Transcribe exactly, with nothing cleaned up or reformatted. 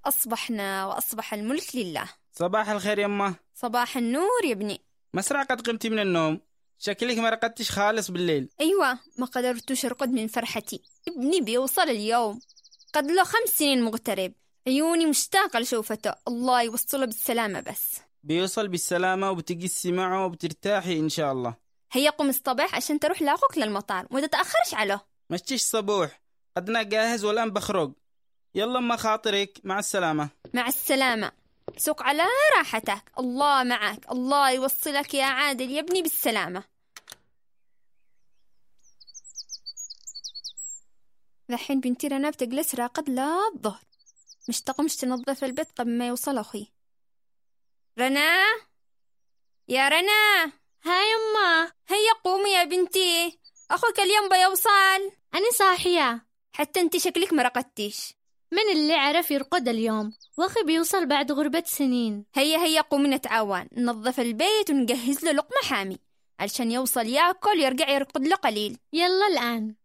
أصبحنا وأصبح الملك لله. صباح الخير يمه. صباح النور يا ابني. مسرع قد قمتي من النوم، شكلك ما رقدتش خالص بالليل. أيوة، ما قدرتش أرقد من فرحتي. ابني بيوصل اليوم، قد له خمس سنين مغترب، عيوني مشتاقة لشوفته، الله يوصله بالسلامة. بس بيوصل بالسلامة وبتقسي معه وبترتاحي إن شاء الله. هيا قم الصباح عشان تروح لاخوك للمطار وما تتأخرش عليه. مشتيش صبوح، قدنا جاهز والآن بخرج. يلا ما خاطرك، مع السلامة. مع السلامة، سوق على راحتك، الله معك، الله يوصلك يا عادل يا ابني بالسلامة. الحين بنتي رنا بتجلس راقد للظهر، مش تقومش تنظف البيت قبل ما يوصل أخي. رنا يا رنا. هاي يما. هيا قومي يا بنتي، أخوك اليوم بيوصل. أنا صاحية. حتى انتي شكلك ما رقدتيش. من اللي عرف يرقد اليوم؟ واخي بيوصل بعد غربة سنين. هيا هيا قومي نتعاون، ننظف البيت ونجهز له لقمة حامي علشان يوصل ياكل يرجع يرقد له قليل. يلا الآن.